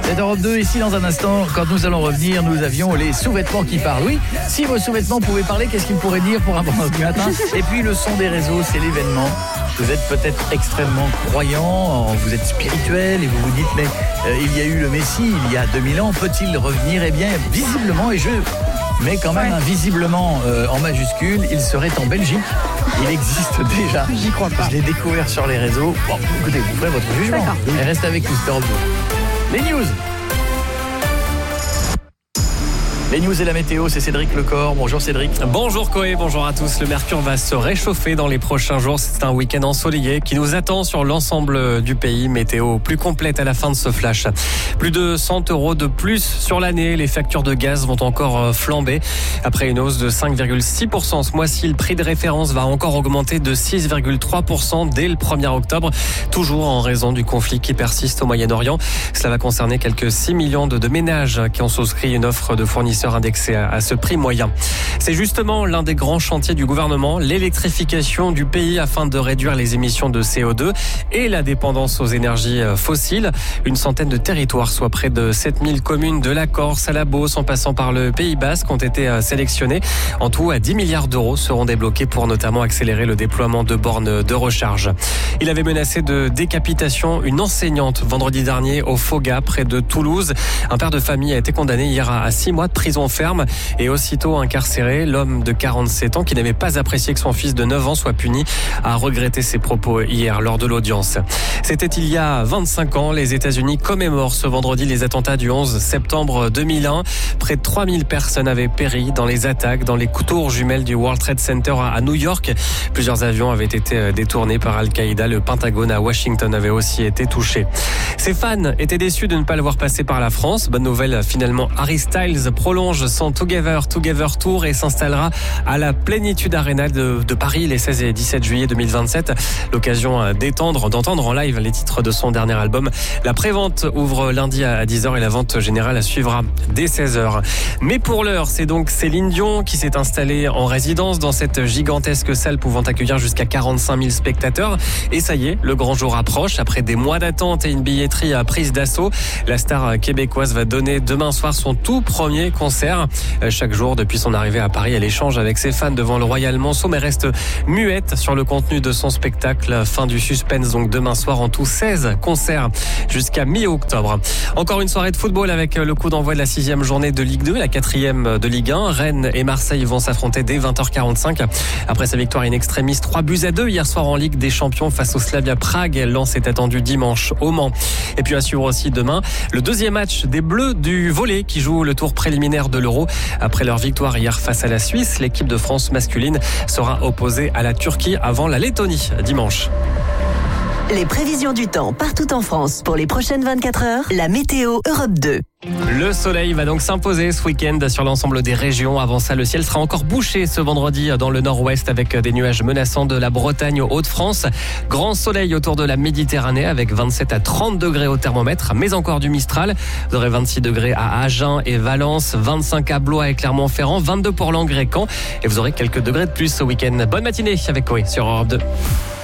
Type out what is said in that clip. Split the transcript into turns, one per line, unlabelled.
C'est Europe 2, ici dans un instant, quand nous allons revenir, nous avions les sous-vêtements qui parlent. Oui, si vos sous-vêtements pouvaient parler, qu'est-ce qu'ils pourraient dire pour un vendredi matin? Et puis le son des réseaux, c'est l'événement. Vous êtes peut-être extrêmement croyant, vous êtes spirituel et vous vous dites, mais il y a eu le Messie il y a 2000 ans, peut-il revenir? Eh bien, visiblement, et je mets quand même visiblement en majuscule, il serait en Belgique. Il existe déjà.
J'y crois pas.
Je l'ai découvert sur les réseaux. Bon, écoutez, vous ferez votre jugement. Et restez avec nous, Europe 2. Les news. Les news et la météo, c'est Cédric Lecor. Bonjour Cédric.
Bonjour Koé, bonjour à tous. Le mercure va se réchauffer dans les prochains jours. C'est un week-end ensoleillé qui nous attend sur l'ensemble du pays. Météo plus complète à la fin de ce flash. Plus de 100 € de plus sur l'année. Les factures de gaz vont encore flamber. Après une hausse de 5,6% ce mois-ci, le prix de référence va encore augmenter de 6,3% dès le 1er octobre. Toujours en raison du conflit qui persiste au Moyen-Orient. Cela va concerner quelques 6 millions de ménages qui ont souscrit une offre de fournisseurs indexé à ce prix moyen. C'est justement l'un des grands chantiers du gouvernement, l'électrification du pays afin de réduire les émissions de CO2 et la dépendance aux énergies fossiles. Une centaine de territoires, soit près de 7000 communes de la Corse à la Beauce en passant par le Pays Basque ont été sélectionnés. En tout, 10 milliards d'euros seront débloqués pour notamment accélérer le déploiement de bornes de recharge. Il avait menacé de décapitation une enseignante vendredi dernier au Foga, près de Toulouse. Un père de famille a été condamné hier à 6 mois de prison ferme et aussitôt incarcéré. L'homme de 47 ans qui n'avait pas apprécié que son fils de 9 ans soit puni a regretté ses propos hier lors de l'audience. C'était il y a 25 ans. Les États-Unis commémorent ce vendredi les attentats du 11 septembre 2001. Près de 3000 personnes avaient péri dans les attaques dans les tours jumelles du World Trade Center à New York. Plusieurs avions avaient été détournés par Al-Qaïda. Le Pentagone à Washington avait aussi été touché. Ses fans étaient déçus de ne pas le voir passer par la France. Bonne nouvelle, finalement, Harry Styles prolonge son Together Tour et s'installera à la Plénitude Arena de Paris les 16 et 17 juillet 2027. L'occasion d'entendre en live les titres de son dernier album. La prévente ouvre lundi à 10h et la vente générale suivra dès 16h. Mais pour l'heure, c'est donc Céline Dion qui s'est installée en résidence dans cette gigantesque salle pouvant accueillir jusqu'à 45 000 spectateurs. Et ça y est, le grand jour approche. Après des mois d'attente et une billetterie prise d'assaut, la star québécoise va donner demain soir son tout premier concert. Chaque jour, depuis son arrivée à Paris, elle échange avec ses fans devant le Royal Monceau, mais reste muette sur le contenu de son spectacle. Fin du suspense, donc demain soir, en tout 16 concerts jusqu'à mi-octobre. Encore une soirée de football avec le coup d'envoi de la 6e journée de Ligue 2, la 4e de Ligue 1. Rennes et Marseille vont s'affronter dès 20h45. Après sa victoire in extremis 3-2 hier soir en Ligue des Champions face au Slavia Prague. Lens est attendu dimanche au Mans. Et puis à suivre aussi demain, le deuxième match des Bleus du volley qui joue le tour préliminaire de l'Euro. Après leur victoire hier face à la Suisse, l'équipe de France masculine sera opposée à la Turquie avant la Lettonie dimanche.
Les prévisions du temps partout en France pour les prochaines 24 heures, la météo Europe 2.
Le soleil va donc s'imposer ce week-end sur l'ensemble des régions. Avant ça, le ciel sera encore bouché ce vendredi dans le nord-ouest avec des nuages menaçants de la Bretagne aux Hauts-de-France. Grand soleil autour de la Méditerranée avec 27 à 30 degrés au thermomètre, mais encore du Mistral. Vous aurez 26 degrés à Agen et Valence, 25 à Blois et Clermont-Ferrand, 22 pour Langres et Caen. Et vous aurez quelques degrés de plus ce week-end. Bonne matinée avec Koé sur Europe 2.